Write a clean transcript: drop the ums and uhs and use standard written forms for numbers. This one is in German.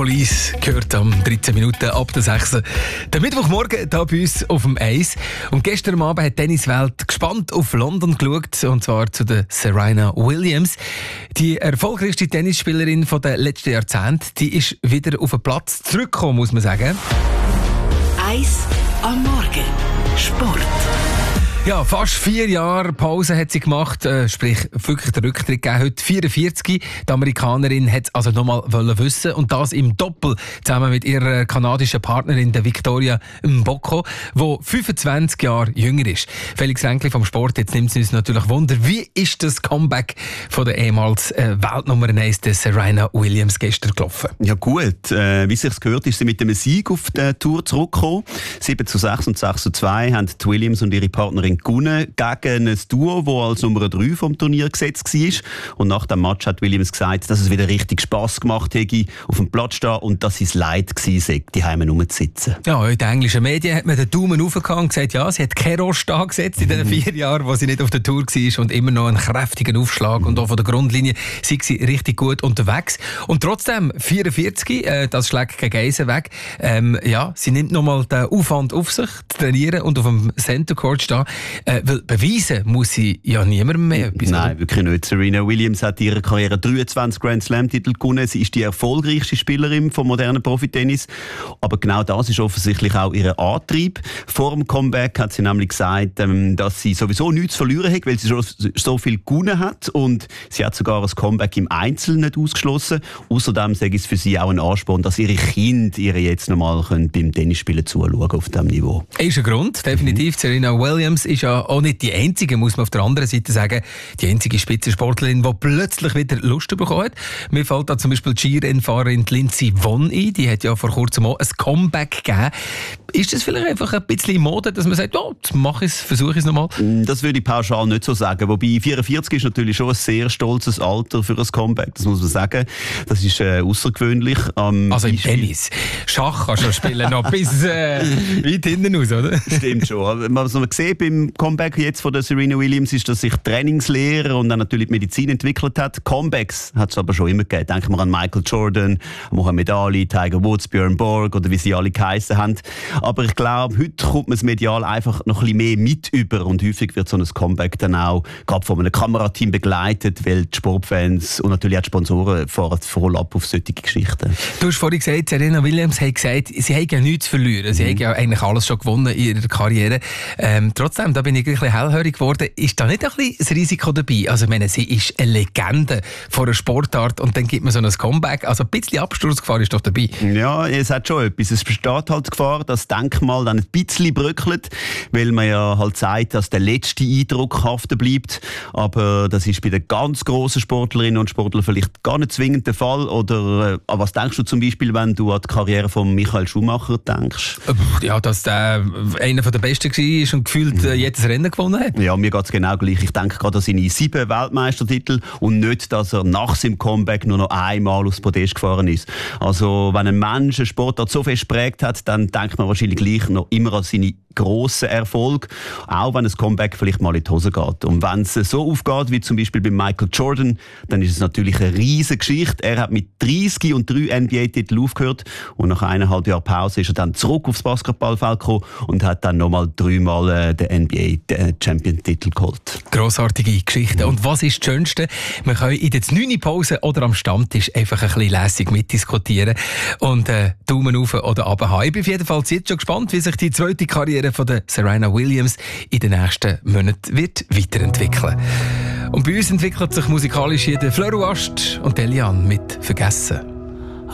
Police gehört am 13 Minuten ab der 6. Der Mittwochmorgen hier bei uns auf dem Eis. Und gestern Abend hat die Tenniswelt gespannt auf London geschaut, und zwar zu der Serena Williams. Die erfolgreichste Tennisspielerin der letzten Jahrzehnte, die ist wieder auf den Platz zurückgekommen, muss man sagen. Eis am Morgen. Sport. Ja, fast 4 Jahre Pause hat sie gemacht, sprich wirklich den Rücktritt gegeben. Heute 44. Die Amerikanerin hat es also nochmal wissen, und das im Doppel zusammen mit ihrer kanadischen Partnerin, der Victoria Mboko, die 25 Jahre jünger ist. Felix Ränkli vom Sport, jetzt nimmt es uns natürlich Wunder, wie ist das Comeback von der ehemals Weltnummer 1 der Serena Williams gestern gelaufen? Ja gut, wie es sich gehört, ist sie mit einem Sieg auf der Tour zurückgekommen. 7:6 und 6:2 haben die Williams und ihre Partnerin gewonnen gegen ein Duo, das als Nummer 3 vom Turnier gesetzt war. Und nach dem Match hat Williams gesagt, dass es wieder richtig Spass gemacht hätte, auf dem Platz stehen, und dass es leid gewesen sei, die Heime rumzusitzen. Ja, in den englischen Medien hat man den Daumen hochgehauen und gesagt, ja, sie hat keinen Rost angesetzt in den 4 Jahren, wo sie nicht auf der Tour war, und immer noch einen kräftigen Aufschlag. Und auch von der Grundlinie sei sie richtig gut unterwegs. Und trotzdem, 44, das schlägt gegen Eisen weg. Ja, sie nimmt nochmal den Aufwand auf sich, zu trainieren und auf dem Center Court stehen. Weil beweisen muss sie ja niemandem mehr etwas. Nein, wirklich nicht. Serena Williams hat in ihrer Karriere 23 Grand Slam-Titel gewonnen. Sie ist die erfolgreichste Spielerin vom modernen Profitennis. Aber genau das ist offensichtlich auch ihr Antrieb. Vor dem Comeback hat sie nämlich gesagt, dass sie sowieso nichts zu verlieren hat, weil sie schon so viel gewonnen hat. Und sie hat sogar ein Comeback im Einzel nicht ausgeschlossen. Außerdem sage ich es für sie auch ein Ansporn, dass ihre Kinder ihr jetzt nochmal beim Tennisspielen zuschauen auf diesem Niveau. Ist ein Grund, definitiv. Serena Williams ist ja auch nicht die einzige, muss man auf der anderen Seite sagen, die einzige Spitzensportlerin, die plötzlich wieder Lust bekommen hat. Mir fällt da zum Beispiel die Skirennfahrerin Lindsey Vonn ein, die hat ja vor kurzem auch ein Comeback gegeben. Ist das vielleicht einfach ein bisschen Mode, dass man sagt, oh, jetzt versuche ich es nochmal? Das würde ich pauschal nicht so sagen. Wobei 44 ist natürlich schon ein sehr stolzes Alter für ein Comeback, das muss man sagen. Das ist außergewöhnlich. Also im Tennis. Schach kannst du spielen noch bis weit hinten raus, oder? Stimmt schon. Was man sieht beim Comeback jetzt von der Serena Williams ist, dass sich Trainingslehre und dann natürlich die Medizin entwickelt hat. Comebacks hat es aber schon immer gegeben. Denken wir an Michael Jordan, Muhammad Ali, Tiger Woods, Björn Borg oder wie sie alle geheissen haben. Aber ich glaube, heute kommt man es medial einfach noch ein bisschen mehr mit über, und häufig wird so ein Comeback dann auch gerade von einem Kamerateam begleitet, weil die Sportfans und natürlich auch die Sponsoren fahren voll ab auf solche Geschichten. Du hast vorhin gesagt, Serena Williams hat gesagt, sie hat ja nichts zu verlieren. Sie hat ja eigentlich alles schon gewonnen in ihrer Karriere. Trotzdem, da bin ich ein bisschen hellhörig geworden. Ist da nicht ein bisschen das Risiko dabei? Also, ich meine, sie ist eine Legende von einer Sportart, und dann gibt man so ein Comeback. Also, ein bisschen Absturzgefahr ist doch dabei. Ja, es hat schon etwas. Es besteht halt die Gefahr, dass das Denkmal dann ein bisschen bröckelt, weil man ja halt sagt, dass der letzte Eindruck haften bleibt. Aber das ist bei den ganz grossen Sportlerinnen und Sportlern vielleicht gar nicht zwingend der Fall. Oder an was denkst du zum Beispiel, wenn du an die Karriere von Michael Schumacher denkst? Ja, dass der einer der Besten war und gefühlt jedes Rennen gewonnen hat. Ja, mir geht es genau gleich. Ich denke gerade an seine 7 Weltmeistertitel und nicht, dass er nach seinem Comeback nur noch einmal aufs Podest gefahren ist. Also, wenn ein Mensch einen Sportart so fest geprägt hat, dann denkt man wahrscheinlich gleich noch immer an seine grossen Erfolg, auch wenn ein Comeback vielleicht mal in die Hose geht. Und wenn es so aufgeht, wie zum Beispiel bei Michael Jordan, dann ist es natürlich eine riesige Geschichte. Er hat mit 30 und 3 NBA-Titeln aufgehört, und nach 1,5 Jahren Pause ist er dann zurück aufs Basketballfeld gekommen und hat dann nochmal 3-mal den NBA-Champion-Titel geholt. Grossartige Geschichte. Und was ist das Schönste? Man kann in der 9. Pause oder am Stammtisch einfach ein bisschen lässig mitdiskutieren und Daumen rauf oder runter haben. Ich bin auf jeden Fall jetzt schon gespannt, wie sich die zweite Karriere von der Serena Williams in den nächsten Monaten wird weiterentwickeln. Und bei uns entwickelt sich musikalisch hier der Fleur Ast und Eliane mit «Vergessen».